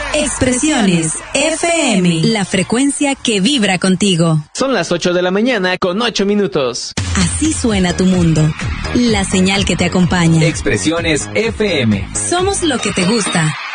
Expresiones FM, la frecuencia que vibra contigo. Son las 8 de la mañana con 8 minutos. Así suena tu mundo. La señal que te acompaña. Expresiones FM. Somos lo que te gusta.